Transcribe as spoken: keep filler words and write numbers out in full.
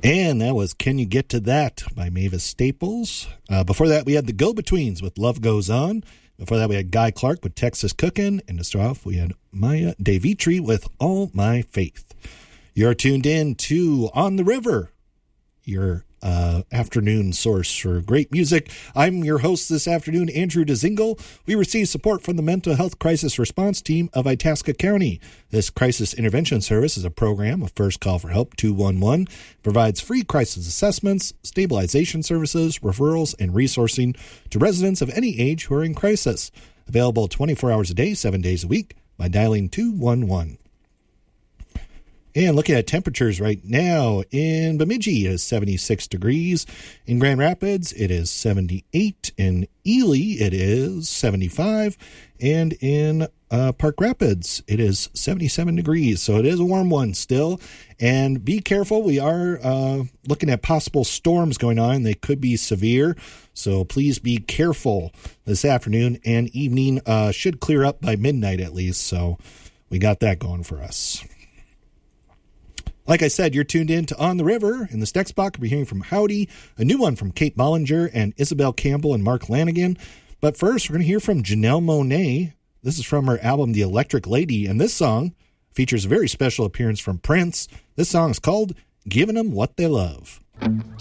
And that was Can You Get to That by Mavis Staples. Uh, before that, we had the Go-Betweens with Love Goes On. Before that, we had Guy Clark with Texas Cookin'. And to start off, we had Maya DeVitri with All My Faith. You're tuned in to On the River, your uh, afternoon source for great music. I'm your host this afternoon, Andrew DeZingle. We receive support from the Mental Health Crisis Response Team of Itasca County. This crisis intervention service is a program of First Call for Help two one one. Provides free crisis assessments, stabilization services, referrals, and resourcing to residents of any age who are in crisis. Available twenty-four hours a day, seven days a week by dialing two one one. And looking at temperatures right now, in Bemidji it is seventy-six degrees. In Grand Rapids it is seventy-eight. In Ely it is seventy-five. And in uh, Park Rapids it is seventy-seven degrees. So it is a warm one still. And be careful. We are uh, looking at possible storms going on. They could be severe. So please be careful this afternoon and evening. Uh, should clear up by midnight at least. So we got that going for us. Like I said, you're tuned in to On the River. In this next block, we'll be hearing from Howdy, a new one from Kate Bollinger and Isabel Campbell and Mark Lanigan. But first, we're going to hear from Janelle Monáe. This is from her album, The Electric Lady, and this song features a very special appearance from Prince. This song is called Giving 'Em What They Love.